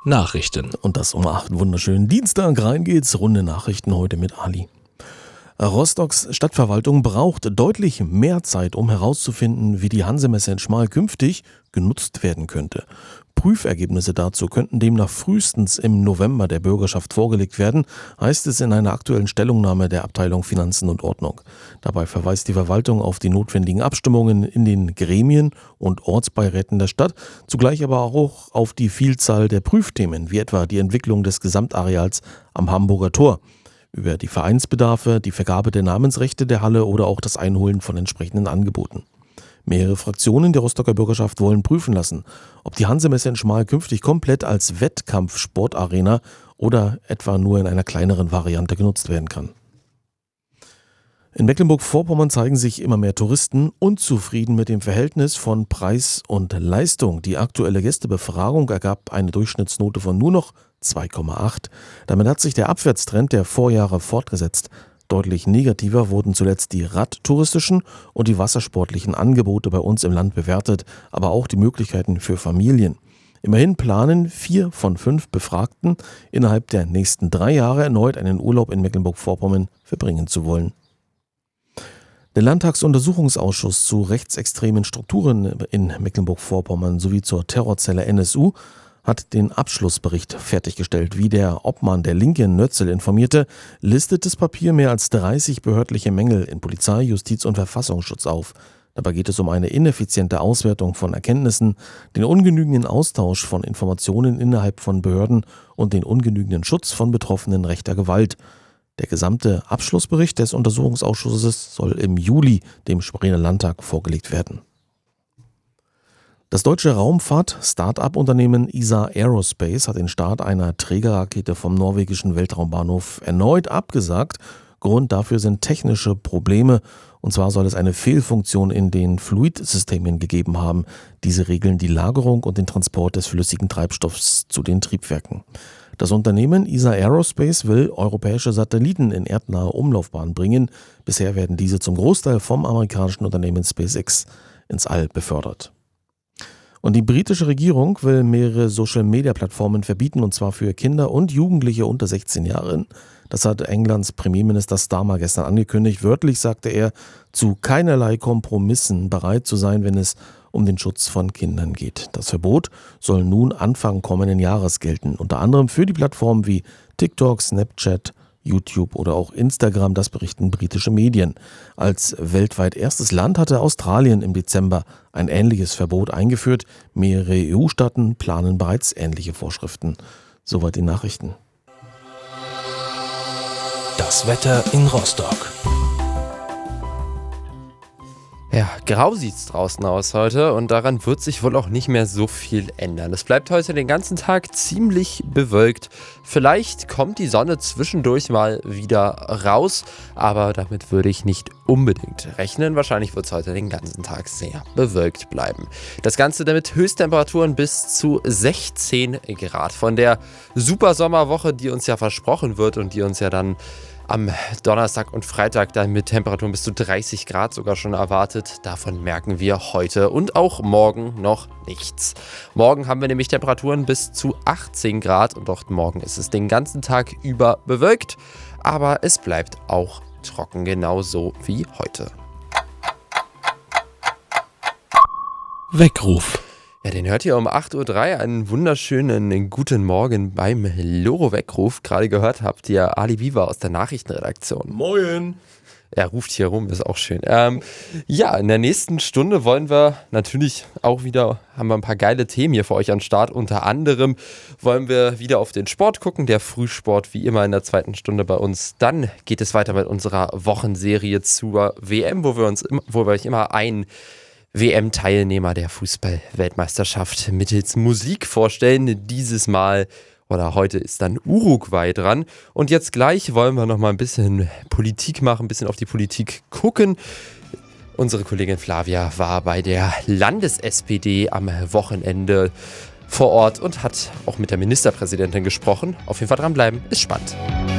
Nachrichten. Und das um 8. Wunderschönen Dienstag. Rein geht's. Runde Nachrichten heute mit Ali. Rostocks Stadtverwaltung braucht deutlich mehr Zeit, um herauszufinden, wie die Hansemesse in Schmal künftig genutzt werden könnte. Prüfergebnisse dazu könnten demnach frühestens im November der Bürgerschaft vorgelegt werden, heißt es in einer aktuellen Stellungnahme der Abteilung Finanzen und Ordnung. Dabei verweist die Verwaltung auf die notwendigen Abstimmungen in den Gremien und Ortsbeiräten der Stadt, zugleich aber auch auf die Vielzahl der Prüfthemen, wie etwa die Entwicklung des Gesamtareals am Hamburger Tor, über die Vereinsbedarfe, die Vergabe der Namensrechte der Halle oder auch das Einholen von entsprechenden Angeboten. Mehrere Fraktionen der Rostocker Bürgerschaft wollen prüfen lassen, ob die Hansemesse in Schmal künftig komplett als Wettkampfsportarena oder etwa nur in einer kleineren Variante genutzt werden kann. In Mecklenburg-Vorpommern zeigen sich immer mehr Touristen unzufrieden mit dem Verhältnis von Preis und Leistung. Die aktuelle Gästebefragung ergab eine Durchschnittsnote von nur noch 2,8. Damit hat sich der Abwärtstrend der Vorjahre fortgesetzt. Deutlich negativer wurden zuletzt die radtouristischen und die wassersportlichen Angebote bei uns im Land bewertet, aber auch die Möglichkeiten für Familien. Immerhin planen 4 von 5 Befragten innerhalb der nächsten 3 Jahre erneut einen Urlaub in Mecklenburg-Vorpommern verbringen zu wollen. Der Landtagsuntersuchungsausschuss zu rechtsextremen Strukturen in Mecklenburg-Vorpommern sowie zur Terrorzelle NSU hat den Abschlussbericht fertiggestellt. Wie der Obmann der Linken Nötzel informierte, listet das Papier mehr als 30 behördliche Mängel in Polizei, Justiz und Verfassungsschutz auf. Dabei geht es um eine ineffiziente Auswertung von Erkenntnissen, den ungenügenden Austausch von Informationen innerhalb von Behörden und den ungenügenden Schutz von Betroffenen rechter Gewalt. Der gesamte Abschlussbericht des Untersuchungsausschusses soll im Juli dem Spreener Landtag vorgelegt werden. Das deutsche Raumfahrt-Start-up-Unternehmen ESA Aerospace hat den Start einer Trägerrakete vom norwegischen Weltraumbahnhof erneut abgesagt. Grund dafür sind technische Probleme. Und zwar soll es eine Fehlfunktion in den Fluidsystemen gegeben haben. Diese regeln die Lagerung und den Transport des flüssigen Treibstoffs zu den Triebwerken. Das Unternehmen ESA Aerospace will europäische Satelliten in erdnahe Umlaufbahn bringen. Bisher werden diese zum Großteil vom amerikanischen Unternehmen SpaceX ins All befördert. Und die britische Regierung will mehrere Social-Media-Plattformen verbieten, und zwar für Kinder und Jugendliche unter 16 Jahren. Das hat Englands Premierminister Starmer gestern angekündigt. Wörtlich sagte er, zu keinerlei Kompromissen bereit zu sein, wenn es um den Schutz von Kindern geht. Das Verbot soll nun Anfang kommenden Jahres gelten, unter anderem für die Plattformen wie TikTok, Snapchat, YouTube oder auch Instagram, das berichten britische Medien. Als weltweit erstes Land hatte Australien im Dezember ein ähnliches Verbot eingeführt. Mehrere EU-Staaten planen bereits ähnliche Vorschriften. Soweit die Nachrichten. Das Wetter in Rostock. Ja, grau sieht's draußen aus heute und daran wird sich wohl auch nicht mehr so viel ändern. Es bleibt heute den ganzen Tag ziemlich bewölkt. Vielleicht kommt die Sonne zwischendurch mal wieder raus, aber damit würde ich nicht unbedingt rechnen. Wahrscheinlich wird es heute den ganzen Tag sehr bewölkt bleiben. Das Ganze damit Höchsttemperaturen bis zu 16 Grad. Von der Supersommerwoche, die uns ja versprochen wird und die uns ja dann am Donnerstag und Freitag dann mit Temperaturen bis zu 30 Grad sogar schon erwartet. Davon merken wir heute und auch morgen noch nichts. Morgen haben wir nämlich Temperaturen bis zu 18 Grad und auch morgen ist es den ganzen Tag über bewölkt. Aber es bleibt auch trocken, genauso wie heute. Weckruf. Ja, den hört ihr um 8.03 Uhr. Einen wunderschönen guten Morgen beim Loro-Weckruf. Gerade gehört habt ihr Ali Viva aus der Nachrichtenredaktion. Moin! Er ruft hier rum, ist auch schön. Ja, in der nächsten Stunde wollen wir natürlich auch wieder, haben wir ein paar geile Themen hier für euch am Start. Unter anderem wollen wir wieder auf den Sport gucken, der Frühsport wie immer in der zweiten Stunde bei uns. Dann geht es weiter mit unserer Wochenserie zur WM, wo wir euch immer einen WM-Teilnehmer der Fußball-Weltmeisterschaft mittels Musik vorstellen. Dieses Mal oder heute ist dann Uruguay dran. Und jetzt gleich wollen wir noch mal ein bisschen Politik machen, ein bisschen auf die Politik gucken. Unsere Kollegin Flavia war bei der Landes-SPD am Wochenende vor Ort und hat auch mit der Ministerpräsidentin gesprochen. Auf jeden Fall dranbleiben, ist spannend.